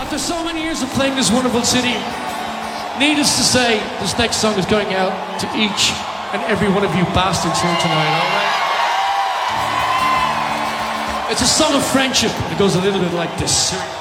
After so many years of playing this wonderful city, needless to say, this next song is going out to each and every one of you bastards here tonight, alright? It's a song of friendship. It goes a little bit like this.